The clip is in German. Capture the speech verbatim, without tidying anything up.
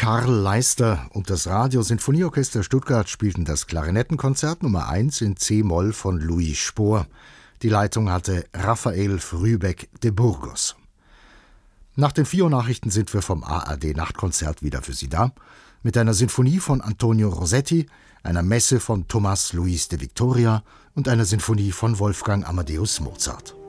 Karl Leister und das Radiosinfonieorchester Stuttgart spielten das Klarinettenkonzert Nummer eins in C-Moll von Louis Spohr. Die Leitung hatte Raphael Frühbeck de Burgos. Nach den vier Uhr Nachrichten sind wir vom A R D-Nachtkonzert wieder für Sie da, mit einer Sinfonie von Antonio Rossetti, einer Messe von Tomás Luis de Victoria und einer Sinfonie von Wolfgang Amadeus Mozart.